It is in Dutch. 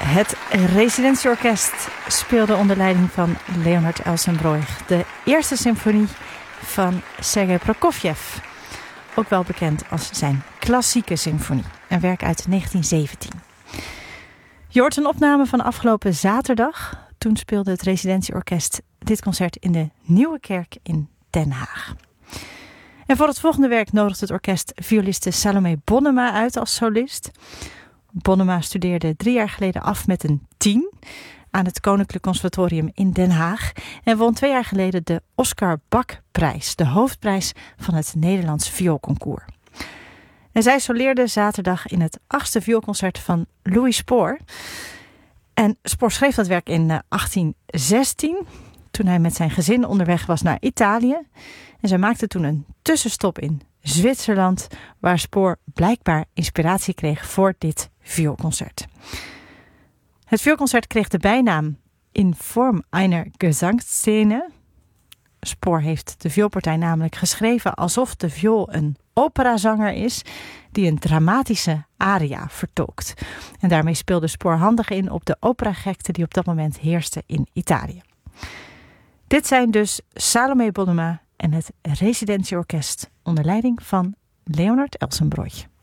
Het residentieorkest speelde onder leiding van Leonard Elsenbroich de eerste symfonie van Sergei Prokofjev, ook wel bekend als zijn klassieke symfonie, een werk uit 1917. Je hoort een opname van afgelopen zaterdag. Toen speelde het residentieorkest dit concert in de Nieuwe Kerk in Den Haag. En voor het volgende werk nodigt het orkest violiste Salome Bonnema uit als solist. Bonnema studeerde 3 jaar geleden af met een 10 aan het Koninklijk Conservatorium in Den Haag en won 2 jaar geleden de Oscar Bak-prijs, de hoofdprijs van het Nederlands vioolconcours. En zij soleerde zaterdag in het 8e vioolconcert van Louis Spohr. En Spohr schreef dat werk in 1816, toen hij met zijn gezin onderweg was naar Italië. En zij maakte toen een tussenstop in Zwitserland, waar Spohr blijkbaar inspiratie kreeg voor dit vioolconcert. Het vioolconcert kreeg de bijnaam In Form einer Gesangsszene. Spohr heeft de vioolpartij namelijk geschreven alsof de viool een operazanger is die een dramatische aria vertolkt. En daarmee speelde Spohr handig in op de operagekte die op dat moment heerste in Italië. Dit zijn dus Salome Bonnema en het residentieorkest onder leiding van Leonard Elsenbroich.